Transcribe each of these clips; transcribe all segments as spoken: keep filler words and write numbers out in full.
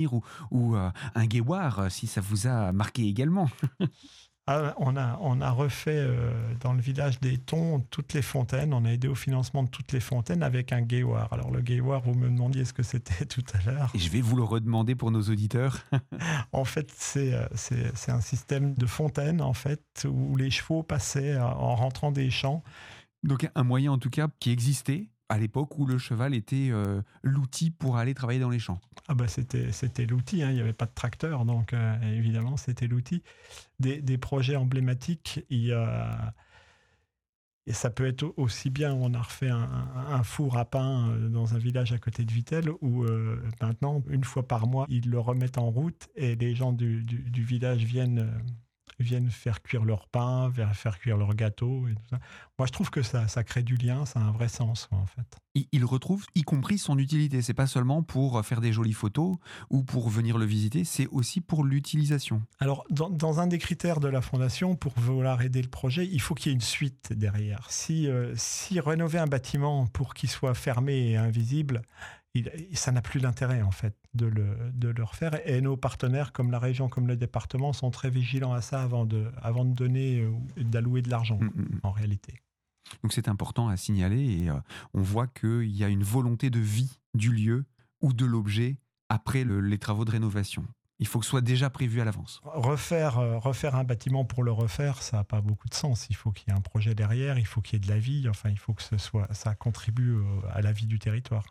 ou, ou euh, un guéouard, si ça vous a marqué également. Ah, on, a, on a refait euh, dans le village des Thons toutes les fontaines. On a aidé au financement de toutes les fontaines avec un guéouard. Alors le guéouard, vous me demandiez ce que c'était tout à l'heure. Et je vais vous le redemander pour nos auditeurs. En fait, c'est, c'est, c'est un système de fontaine en fait, où les chevaux passaient en rentrant des champs. Donc un moyen en tout cas qui existait à l'époque où le cheval était euh, l'outil pour aller travailler dans les champs. Ah bah c'était, c'était l'outil, hein. Il n'y avait pas de tracteur, donc euh, évidemment c'était l'outil. Des, des projets emblématiques, il y a... Et ça peut être aussi bien, on a refait un, un four à pain dans un village à côté de Vittel où euh, maintenant, une fois par mois, ils le remettent en route et les gens du, du, du village viennent, euh, viennent faire cuire leur pain, faire cuire leur gâteau et tout ça. Moi, je trouve que ça, ça crée du lien, ça a un vrai sens, en fait. Il, il retrouve y compris son utilité. C'est pas seulement pour faire des jolies photos ou pour venir le visiter, c'est aussi pour l'utilisation. Alors, dans, dans un des critères de la Fondation, pour vouloir aider le projet, il faut qu'il y ait une suite derrière. Si, euh, si rénover un bâtiment pour qu'il soit fermé et invisible, il, ça n'a plus d'intérêt, en fait, de le, de le refaire. Et nos partenaires, comme la région, comme le département, sont très vigilants à ça avant de, avant de donner, euh, d'allouer de l'argent, mmh. en réalité. Donc c'est important à signaler et euh, on voit qu'il y a une volonté de vie du lieu ou de l'objet après le, les travaux de rénovation. Il faut que ce soit déjà prévu à l'avance. Refaire, euh, refaire un bâtiment pour le refaire, ça n'a pas beaucoup de sens. Il faut qu'il y ait un projet derrière, il faut qu'il y ait de la vie, enfin il faut que ce soit, ça contribue euh, à la vie du territoire.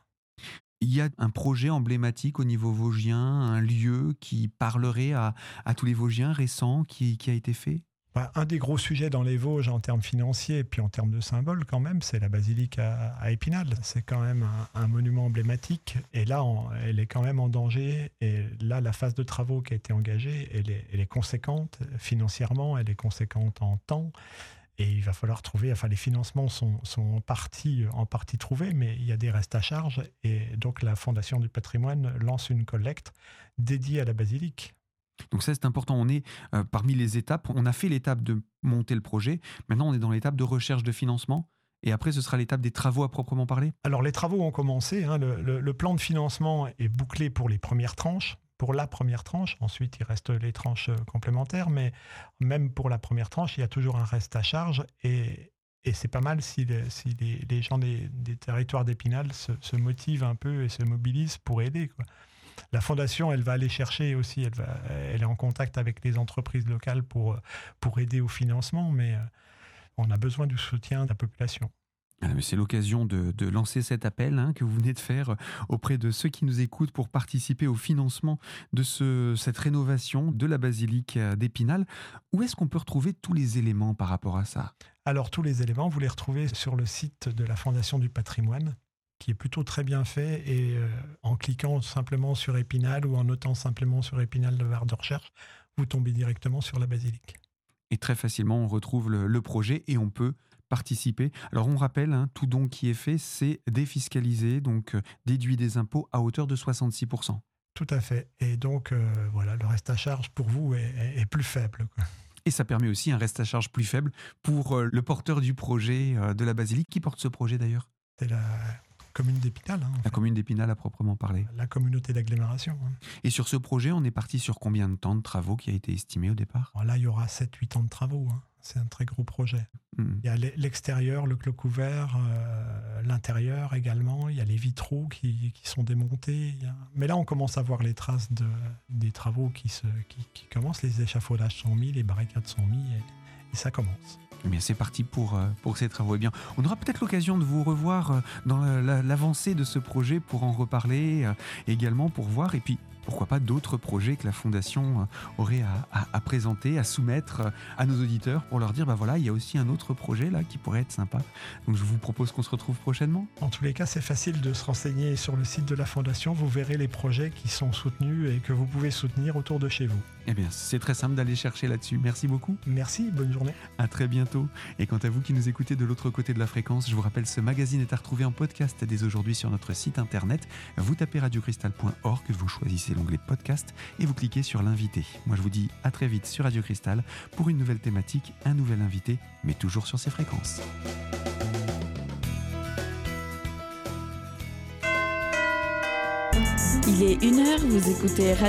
Il y a un projet emblématique au niveau vosgien, un lieu qui parlerait à, à tous les Vosgiens récents qui, qui a été fait ? Bah, un des gros sujets dans les Vosges en termes financiers et puis en termes de symboles quand même, c'est la basilique à, à Épinal. C'est quand même un, un monument emblématique et là, on, elle est quand même en danger. Et là, la phase de travaux qui a été engagée, elle est, elle est conséquente financièrement, elle est conséquente en temps. Et il va falloir trouver, enfin les financements sont, sont en, partie, en partie trouvés, mais il y a des restes à charge. Et donc la Fondation du patrimoine lance une collecte dédiée à la basilique. Donc ça, c'est important. On est euh, parmi les étapes. On a fait l'étape de monter le projet. Maintenant, on est dans l'étape de recherche de financement. Et après, ce sera l'étape des travaux à proprement parler. Alors, les travaux ont commencé. Hein. Le, le, le plan de financement est bouclé pour les premières tranches, pour la première tranche. Ensuite, il reste les tranches complémentaires. Mais même pour la première tranche, il y a toujours un reste à charge. Et, et c'est pas mal si les, si les, les gens des, des territoires d'Épinal se, se motivent un peu et se mobilisent pour aider, quoi. La Fondation, elle va aller chercher aussi, elle, va, elle est en contact avec les entreprises locales pour, pour aider au financement, mais on a besoin du soutien de la population. C'est l'occasion de, de lancer cet appel hein, que vous venez de faire auprès de ceux qui nous écoutent pour participer au financement de ce, cette rénovation de la basilique d'Épinal. Où est-ce qu'on peut retrouver tous les éléments par rapport à ça ? Alors, tous les éléments, vous les retrouvez sur le site de la Fondation du patrimoine, qui est plutôt très bien fait, et euh, en cliquant simplement sur Épinal ou en notant simplement sur Épinal de barre de recherche, vous tombez directement sur la basilique. Et très facilement, on retrouve le, le projet et on peut participer. Alors on rappelle, hein, tout don qui est fait, c'est défiscalisé, donc euh, déduit des impôts à hauteur de soixante-six pour cent. Tout à fait. Et donc, euh, voilà, le reste à charge pour vous est, est, est plus faible, quoi. Et ça permet aussi un reste à charge plus faible pour euh, le porteur du projet euh, de la basilique. Qui porte ce projet d'ailleurs ? C'est la commune d'Épinal. Hein, la fait. commune d'Épinal à proprement parler. La communauté d'agglomération. Hein. Et sur ce projet, on est parti sur combien de temps de travaux qui a été estimé au départ ? Alors là, il y aura sept huit ans de travaux. Hein. C'est un très gros projet. Mmh. Il y a l'extérieur, le clos couvert, euh, l'intérieur également. Il y a les vitraux qui, qui sont démontés. Il y a... Mais là, on commence à voir les traces de, des travaux qui, se, qui, qui commencent. Les échafaudages sont mis, les barricades sont mis et, et ça commence. Eh bien, c'est parti pour, pour ces travaux. Eh bien, on aura peut-être l'occasion de vous revoir dans la, la, l'avancée de ce projet pour en reparler euh, également, pour voir. Et puis, pourquoi pas d'autres projets que la Fondation aurait à, à, à présenter, à soumettre à nos auditeurs pour leur dire, bah voilà, il y a aussi un autre projet là qui pourrait être sympa. Donc, je vous propose qu'on se retrouve prochainement. En tous les cas, c'est facile de se renseigner sur le site de la Fondation. Vous verrez les projets qui sont soutenus et que vous pouvez soutenir autour de chez vous. Eh bien, c'est très simple d'aller chercher là-dessus. Merci beaucoup. Merci, bonne journée. À très bientôt. Et quant à vous qui nous écoutez de l'autre côté de la fréquence, je vous rappelle, ce magazine est à retrouver en podcast dès aujourd'hui sur notre site internet. Vous tapez radio cristal point org, vous choisissez l'onglet podcast et vous cliquez sur l'invité. Moi, je vous dis à très vite sur Radio Cristal pour une nouvelle thématique, un nouvel invité, mais toujours sur ces fréquences. Il est une heure, vous écoutez